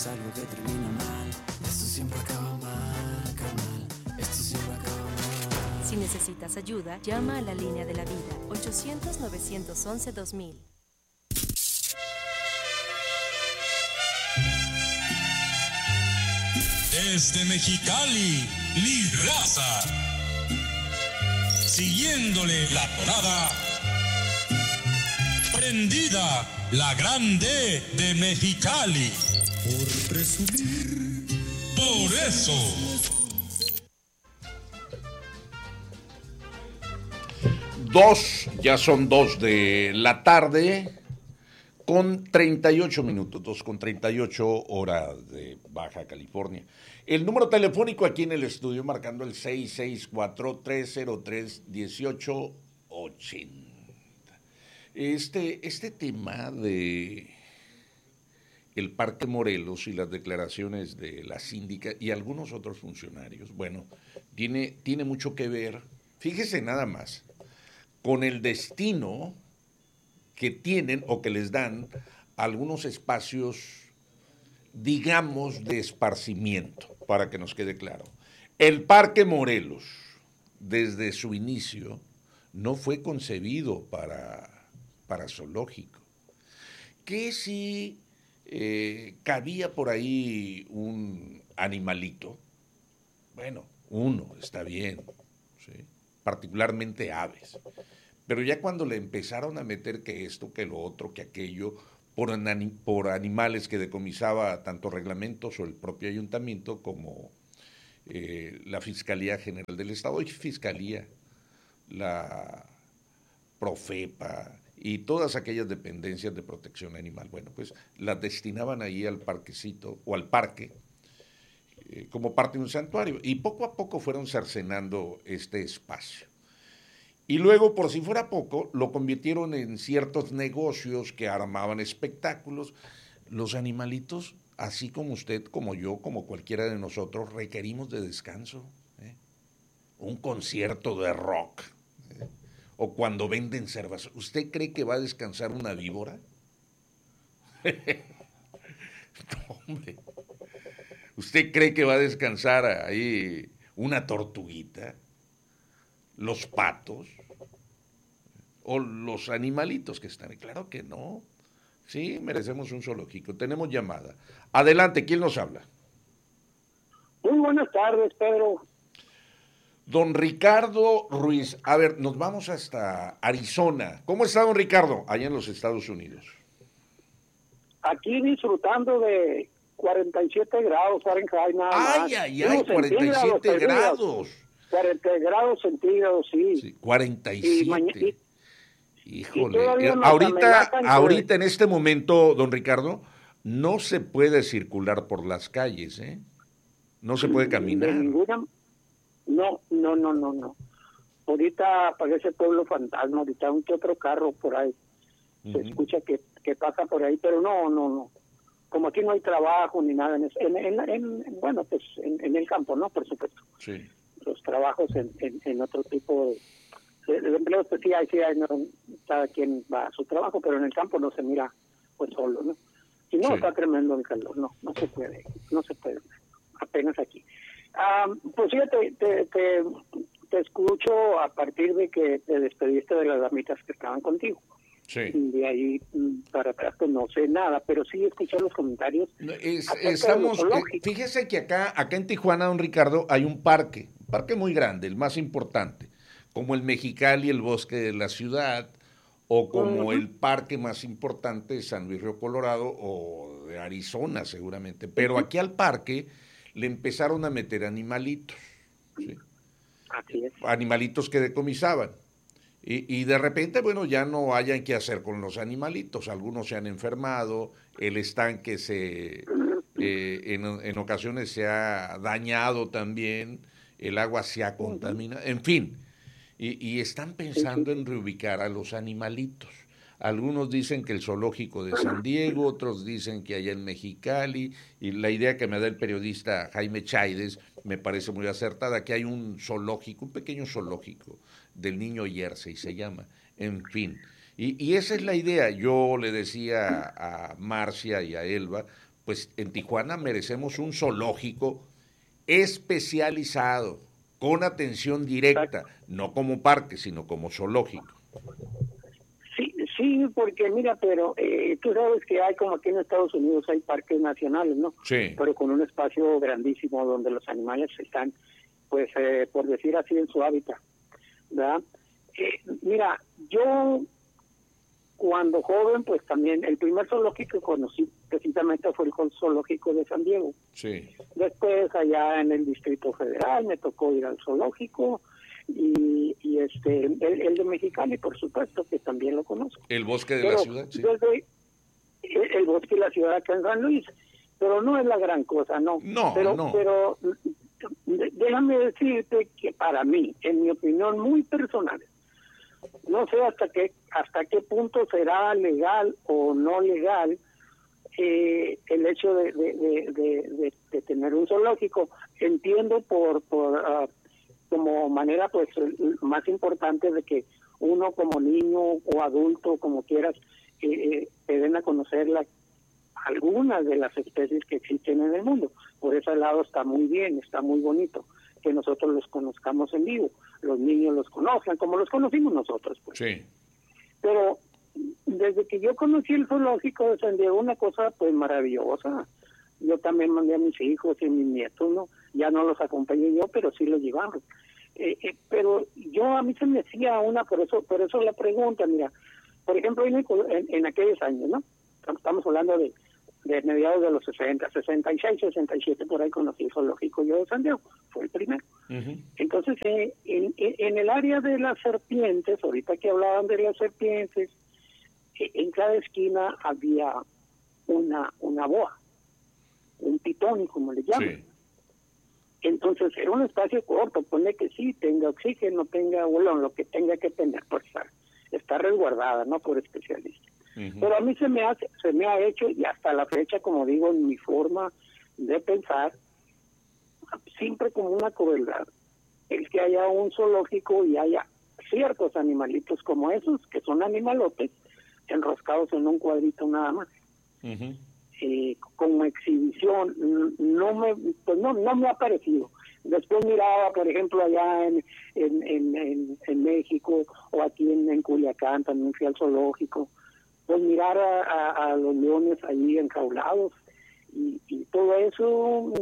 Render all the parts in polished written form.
es algo que termina mal. Esto siempre acaba mal, carnal. Esto siempre acaba mal. Si necesitas ayuda, llama a la línea de la vida, 800-911-2000. Desde Mexicali, Lidraza. Siguiéndole la tonada. Prendida, la grande de Mexicali. Por presumir. Por eso. Ya son 2 de la tarde con 38 minutos, 2:38 hora de Baja California. El número telefónico aquí en el estudio marcando el 664-303-1880. Este tema de el Parque Morelos y las declaraciones de la síndica y algunos otros funcionarios, bueno, tiene mucho que ver, fíjese nada más, con el destino que tienen o que les dan algunos espacios, digamos, de esparcimiento, para que nos quede claro. El Parque Morelos, desde su inicio, no fue concebido para zoológico. Que si cabía por ahí un animalito, bueno, uno, está bien, ¿sí? Particularmente aves. Pero ya cuando le empezaron a meter que esto, que lo otro, que aquello, por animales que decomisaba tanto reglamentos o el propio ayuntamiento como la Fiscalía General del Estado y Fiscalía, la Profepa y todas aquellas dependencias de protección animal, bueno, pues las destinaban ahí al parquecito o al parque como parte de un santuario y poco a poco fueron cercenando este espacio. Y luego, por si fuera poco, lo convirtieron en ciertos negocios que armaban espectáculos. Los animalitos, así como usted, como yo, como cualquiera de nosotros, requerimos de descanso. Un concierto de rock. O cuando venden cerveza. ¿Usted cree que va a descansar una víbora? No, hombre. ¿Usted cree que va a descansar ahí una tortuguita? ¿Los patos? ¿O los animalitos que están ahí? Claro que no. Sí, merecemos un zoológico. Tenemos llamada. Adelante, ¿quién nos habla? Muy buenas tardes, Pedro. Don Ricardo Ruiz. A ver, nos vamos hasta Arizona. ¿Cómo está, don Ricardo, allá en los Estados Unidos? Aquí disfrutando de 47 grados Fahrenheit nada más. Ay, 47 grados. 40 grados centígrados, sí. 47. Híjole. Ahorita en este momento, don Ricardo, no se puede circular por las calles, ¿eh? No se puede caminar. De ninguna... No. Ahorita parece pueblo fantasma, ahorita un que otro carro por ahí. Se escucha que pasa por ahí, pero no. Como aquí no hay trabajo ni nada, bueno, pues en el campo, ¿no? Por supuesto. Sí. Los trabajos en otro tipo de empleos, pues sí hay no, cada quien va a su trabajo, pero en el campo no se mira pues solo, ¿no? Y no, sí. Está tremendo el calor, no se puede, apenas aquí. Pues fíjate, te escucho a partir de que te despediste de las damitas que estaban contigo. Sí. De ahí para atrás pues no sé nada, pero sí escuché los comentarios. Fíjese que acá en Tijuana, don Ricardo, hay un parque muy grande, el más importante, como el Mexicali, el Bosque de la Ciudad, o como el parque más importante de San Luis Río Colorado o de Arizona seguramente. Pero aquí al parque le empezaron a meter animalitos, ¿sí? Así es. Animalitos que decomisaban. Y de repente, bueno, ya no hayan qué hacer con los animalitos. Algunos se han enfermado, el estanque en ocasiones se ha dañado también, el agua se ha contaminado, en fin. Y están pensando en reubicar a los animalitos. Algunos dicen que el zoológico de San Diego, otros dicen que allá en Mexicali, y la idea que me da el periodista Jaime Chaides me parece muy acertada, que hay un zoológico, un pequeño zoológico del niño Jersey se llama, en fin. Y esa es la idea. Yo le decía a Marcia y a Elba, pues en Tijuana merecemos un zoológico especializado, con atención directa, no como parque, sino como zoológico. Sí, porque mira, pero tú sabes que hay, como aquí en Estados Unidos, hay parques nacionales, ¿no? Sí. Pero con un espacio grandísimo donde los animales están, pues, por decir así, en su hábitat, ¿verdad? Mira, yo cuando joven, pues también, el primer zoológico que conocí precisamente fue el zoológico de San Diego. Sí. Después, allá en el Distrito Federal, me tocó ir al zoológico, y el de Mexicali, por supuesto, que también lo conozco. ¿El bosque de la ciudad? Sí. Desde el bosque de la ciudad acá en San Luis, pero no es la gran cosa, no. Pero déjame decirte que para mí, en mi opinión muy personal, no sé hasta qué punto será legal o no legal el hecho de tener un zoológico. Entiendo como manera, pues, más importante de que uno como niño o adulto, como quieras, te den a conocer algunas de las especies que existen en el mundo. Por ese lado está muy bien, está muy bonito que nosotros los conozcamos en vivo, los niños los conozcan como los conocimos nosotros, pues. Sí. Pero desde que yo conocí el zoológico de San Diego, una cosa pues maravillosa. Yo también mandé a mis hijos y mis nietos, ¿no? Ya no los acompañé yo, pero sí los llevamos. Pero a mí se me hacía por eso la pregunta, mira, por ejemplo, en aquellos años, ¿no? Estamos hablando de mediados de los 60, 66, 67, por ahí conocí el zoológico yo de San Diego, fue el primero. Uh-huh. Entonces, en el área de las serpientes, ahorita que hablaban de las serpientes, en cada esquina había una boa, un pitón, como le llaman. Sí. Entonces era un espacio corto, pone que sí, tenga oxígeno, tenga bolón, lo que tenga que tener, pues está resguardada, ¿no? Por especialistas. Uh-huh. Pero a mí se me ha hecho, y hasta la fecha, como digo, en mi forma de pensar, siempre como una crueldad, el que haya un zoológico y haya ciertos animalitos como esos, que son animalotes, enroscados en un cuadrito nada más. Uh-huh. Como exhibición, no me ha parecido. Después miraba, por ejemplo, allá en México, o aquí en Culiacán, también fui al zoológico, pues mirar a los leones ahí enjaulados, y todo eso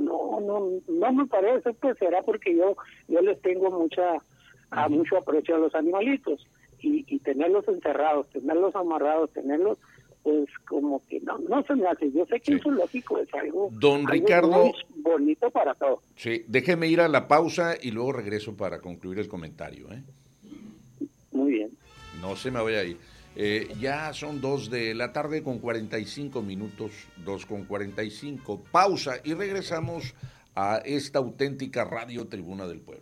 no me parece, pues será porque yo les tengo mucho aprecio a los animalitos, y tenerlos encerrados, tenerlos amarrados, tenerlos, pues como que no se me hace. Yo sé que un zoológico es algo, Ricardo, muy bonito para todos. Sí, déjeme ir a la pausa y luego regreso para concluir el comentario. Muy bien. No se me vaya a ir. Ya son 2 de la tarde con 45 minutos, 2:45. Pausa y regresamos a esta auténtica Radio Tribuna del Pueblo.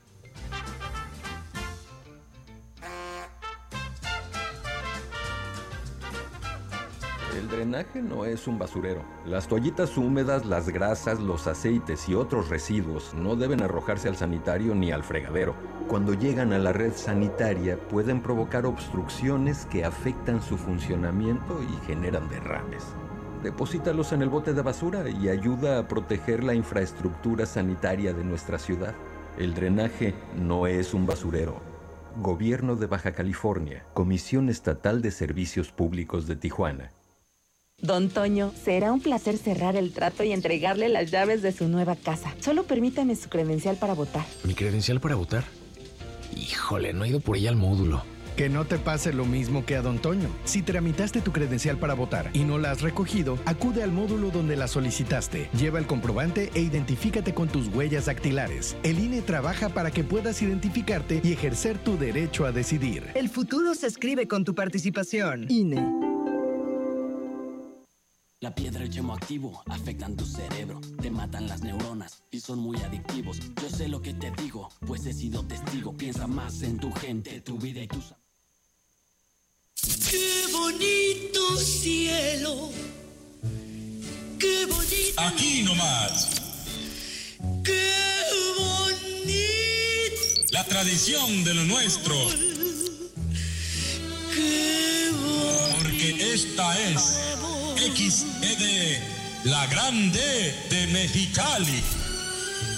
El drenaje no es un basurero. Las toallitas húmedas, las grasas, los aceites y otros residuos no deben arrojarse al sanitario ni al fregadero. Cuando llegan a la red sanitaria pueden provocar obstrucciones que afectan su funcionamiento y generan derrames. Deposítalos en el bote de basura y ayuda a proteger la infraestructura sanitaria de nuestra ciudad. El drenaje no es un basurero. Gobierno de Baja California, Comisión Estatal de Servicios Públicos de Tijuana. Don Toño, será un placer cerrar el trato y entregarle las llaves de su nueva casa. Solo permítame su credencial para votar. ¿Mi credencial para votar? Híjole, no he ido por ella al módulo. Que no te pase lo mismo que a Don Toño. Si tramitaste tu credencial para votar y no la has recogido, acude al módulo donde la solicitaste. Lleva el comprobante e identifícate con tus huellas dactilares. El INE trabaja para que puedas identificarte y ejercer tu derecho a decidir. El futuro se escribe con tu participación. INE. La piedra y el yemo activo afectan tu cerebro, te matan las neuronas y son muy adictivos. Yo sé lo que te digo, pues he sido testigo. Piensa más en tu gente, tu vida y tus... ¡Qué bonito cielo! ¡Qué bonito! Aquí nomás. ¡Qué bonito! La tradición de lo nuestro. ¡Qué bonito! Porque esta es XED La Grande de Mexicali.